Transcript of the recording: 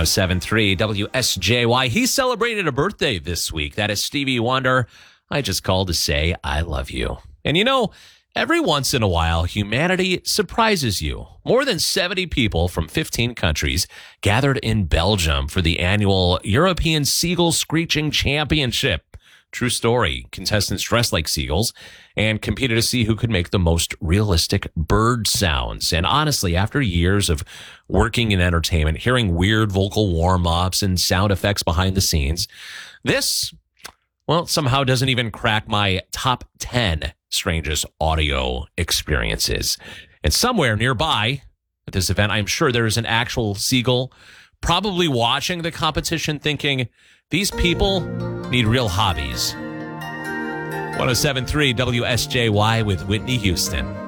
107.3 WSJY. He celebrated a birthday this week. That is Stevie Wonder. I just called to say I love you. And you know, every once in a while, humanity surprises you. More than 70 people from 15 countries gathered in Belgium for the annual European Seagull Screeching Championship. True story. Contestants dressed like seagulls and competed to see who could make the most realistic bird sounds. And honestly, after years of working in entertainment, hearing weird vocal warm-ups and sound effects behind the scenes, this, well, somehow doesn't even crack my top 10 strangest audio experiences. And somewhere nearby at this event, I'm sure there is an actual seagull probably watching the competition thinking, these people need real hobbies. 107.3 WSJY with Whitney Houston.